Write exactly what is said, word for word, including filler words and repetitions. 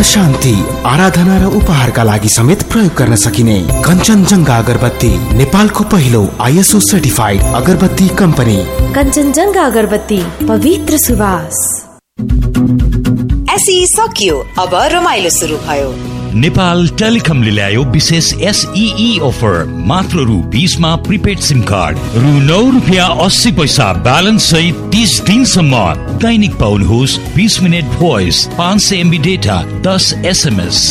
शान्ति, आराधना र उपहारका लागि समेत प्रयोग गर्न सकिने कञ्चनजङ्घा अगरबत्ती नेपालको पहिलो आइएसओ सर्टिफाइड अगरबत्ती कम्पनी। कञ्चनजङ्घा अगरबत्ती, पवित्र सुवास। एसई सकियो, अब रमाइलो सुरु भयो। नेपाल टेलिकमले ल्यायो विशेष एसईई अफर। मात्र रु बीसमा प्रिपेड सिम कार्ड, रु नौ रुपियाँ अस्सी पैसा ब्यालेन्स सहित तीस दिनसम्म दैनिक पाउनुहोस् बीस मिनट भोइस, पाँच सय एमबी डेटा, दस एसएमएस।